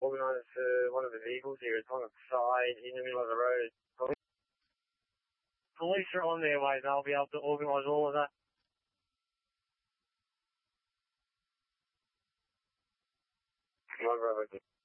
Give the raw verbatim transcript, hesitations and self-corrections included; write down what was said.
organise uh, one of the vehicles here. It's on its side in the middle of the road. Police are on their way. They'll be able to organise all of that. One, Bravo.